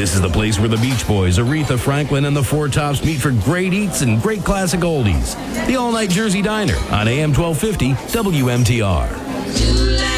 This is the place where the Beach Boys, Aretha Franklin, and the Four Tops meet for great eats and great classic oldies. The All Night Jersey Diner on AM 1250 WMTR.